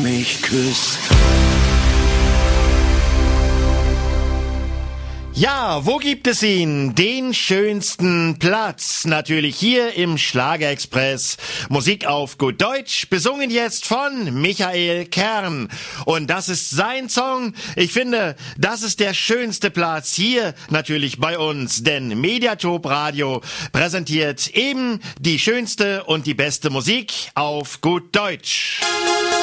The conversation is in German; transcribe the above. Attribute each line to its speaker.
Speaker 1: mich küsst.
Speaker 2: Ja, wo gibt es ihn? Den schönsten Platz. Natürlich hier im Schlagerexpress. Musik auf gut Deutsch, besungen jetzt von Michael Kern. Und das ist sein Song. Ich finde, das ist der schönste Platz hier natürlich bei uns. Denn Mediatop Radio präsentiert eben die schönste und die beste Musik auf gut Deutsch.